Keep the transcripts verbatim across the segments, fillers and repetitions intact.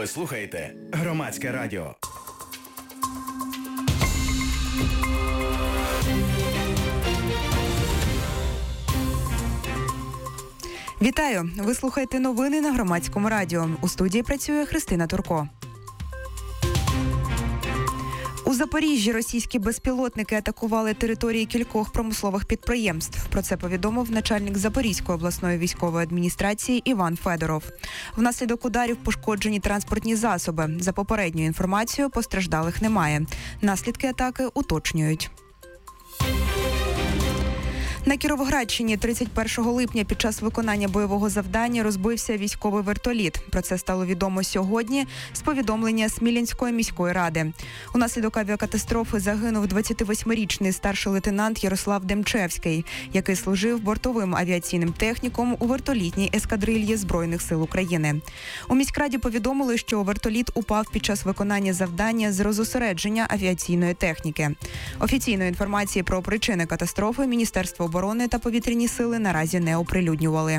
Ви слухаєте Громадське радіо. Вітаю! Ви слухаєте новини на Громадському радіо. У студії працює Христина Турко. У Запоріжжі російські безпілотники атакували території кількох промислових підприємств. Про це повідомив начальник Запорізької обласної військової адміністрації Іван Федоров. Внаслідок ударів пошкоджені транспортні засоби. За попередньою інформацією, постраждалих немає. Наслідки атаки уточнюють. На Кіровоградщині тридцять першого липня під час виконання бойового завдання розбився військовий вертоліт. Про це стало відомо сьогодні з повідомлення Смілянської міської ради. Унаслідок авіакатастрофи загинув двадцятивосьмирічний старший лейтенант Ярослав Демчевський, який служив бортовим авіаційним техніком у вертолітній ескадрильї Збройних сил України. У міськраді повідомили, що вертоліт упав під час виконання завдання з розосередження авіаційної техніки. Офіційної інформації про причини катастрофи Міністерство оборони та повітряні сили наразі не оприлюднювали.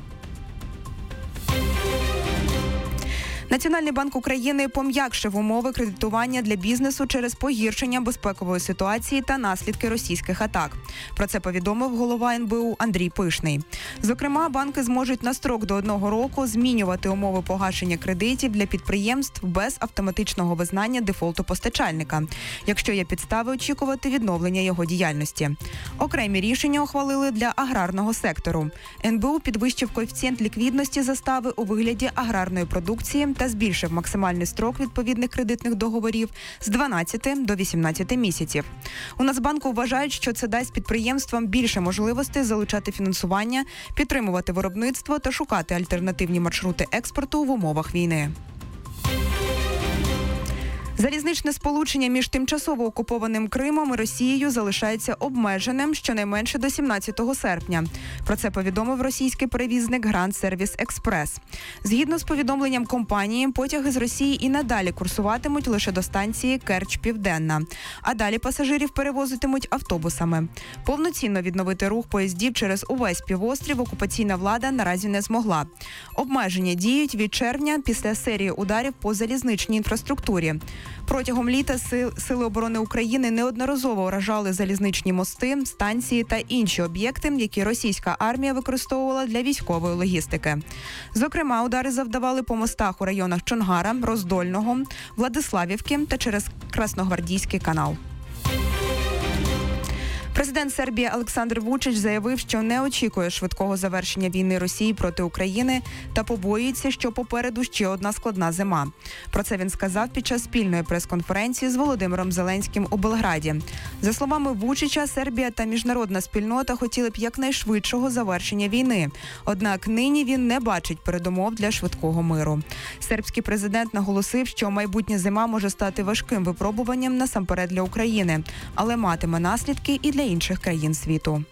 Національний банк України пом'якшив умови кредитування для бізнесу через погіршення безпекової ситуації та наслідки російських атак. Про це повідомив голова ен бе у Андрій Пишний. Зокрема, банки зможуть на строк до одного року змінювати умови погашення кредитів для підприємств без автоматичного визнання дефолту постачальника, якщо є підстави очікувати відновлення його діяльності. Окремі рішення ухвалили для аграрного сектору. ен бе у підвищив коефіцієнт ліквідності застави у вигляді аграрної продукції та збільшив максимальний строк відповідних кредитних договорів з дванадцяти до вісімнадцяти місяців. У Нацбанку вважають, що це дасть підприємствам більше можливостей залучати фінансування, підтримувати виробництво та шукати альтернативні маршрути експорту в умовах війни. Залізничне сполучення між тимчасово окупованим Кримом і Росією залишається обмеженим щонайменше до сімнадцятого серпня. Про це повідомив російський перевізник Гранд Сервіс Експрес. Згідно з повідомленням компанії, потяги з Росії і надалі курсуватимуть лише до станції Керч-Південна, а далі пасажирів перевозитимуть автобусами. Повноцінно відновити рух поїздів через увесь півострів окупаційна влада наразі не змогла. Обмеження діють від червня після серії ударів по залізничній інфраструктурі. Протягом літа Сили оборони України неодноразово уражали залізничні мости, станції та інші об'єкти, які російська армія використовувала для військової логістики. Зокрема, удари завдавали по мостах у районах Чонгара, Роздольного, Владиславівки та через Красногвардійський канал. Президент Сербії Олександр Вучич заявив, що не очікує швидкого завершення війни Росії проти України та побоюється, що попереду ще одна складна зима. Про це він сказав під час спільної прес-конференції з Володимиром Зеленським у Белграді. За словами Вучича, Сербія та міжнародна спільнота хотіли б якнайшвидшого завершення війни. Однак нині він не бачить передумов для швидкого миру. Сербський президент наголосив, що майбутня зима може стати важким випробуванням насамперед для України, але матиме наслідки і для інших країн світу.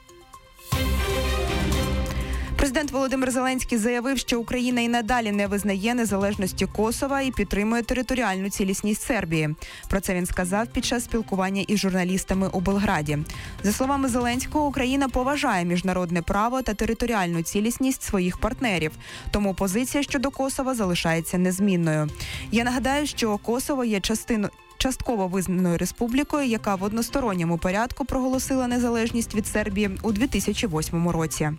Президент Володимир Зеленський заявив, що Україна і надалі не визнає незалежності Косова і підтримує територіальну цілісність Сербії. Про це він сказав під час спілкування із журналістами у Белграді. За словами Зеленського, Україна поважає міжнародне право та територіальну цілісність своїх партнерів, тому позиція щодо Косова залишається незмінною. Я нагадаю, що Косово є частиною частково визнаною республікою, яка в односторонньому порядку проголосила незалежність від Сербії у дві тисячі восьмому році.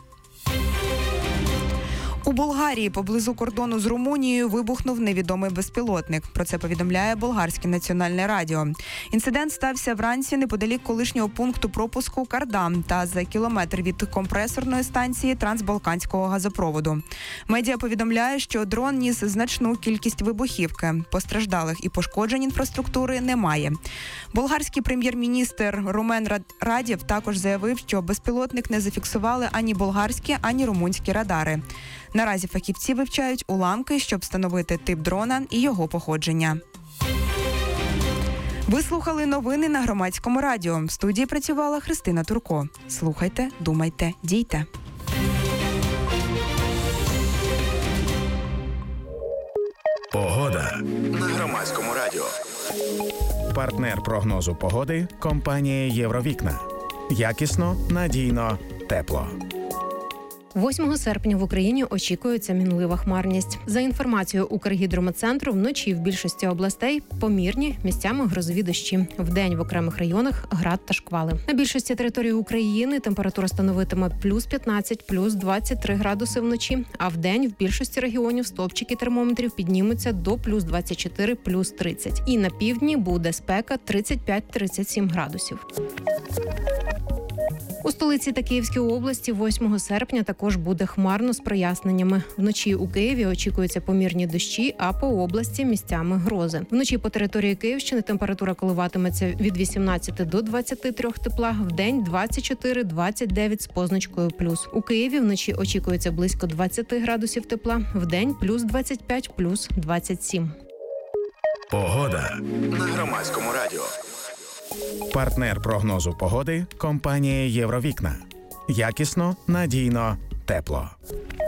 У Болгарії поблизу кордону з Румунією вибухнув невідомий безпілотник. Про це повідомляє Болгарське національне радіо. Інцидент стався вранці неподалік колишнього пункту пропуску Кардам та за кілометр від компресорної станції трансбалканського газопроводу. Медіа повідомляє, що дрон ніс значну кількість вибухівки. Постраждалих і пошкоджень інфраструктури немає. Болгарський прем'єр-міністр Румен Радєв також заявив, що безпілотник не зафіксували ані болгарські, ані румунські радари. Наразі фахівці вивчають уламки, щоб встановити тип дрона і його походження. Ви слухали новини на Громадському радіо. В студії працювала Христина Турко. Слухайте, думайте, дійте. Погода на Громадському радіо. Партнер прогнозу погоди – компанія «Євровікна». Якісно, надійно, тепло. восьмого серпня в Україні очікується мінлива хмарність. За інформацією Укргідрометцентру, вночі в більшості областей помірні, місцями грозові дощі. Вдень в окремих районах град та шквали. На більшості території України температура становитиме плюс п'ятнадцять, плюс двадцять три градуси вночі, а вдень в більшості регіонів стовпчики термометрів піднімуться до плюс двадцять чотири, плюс тридцять. І на півдні буде спека тридцять п'ять - тридцять сім градусів. У столиці та Київській області восьмого серпня також буде хмарно з проясненнями. Вночі у Києві очікуються помірні дощі, а по області місцями грози. Вночі по території Київщини температура коливатиметься від вісімнадцяти до двадцяти трьох тепла, вдень двадцять чотири - двадцять дев'ять з позначкою плюс. У Києві вночі очікується близько двадцяти градусів тепла, вдень плюс двадцять п'ять, плюс двадцять сім. Погода на Громадському радіо. Партнер прогнозу погоди – компанія «Євровікна». Якісно, надійно, тепло.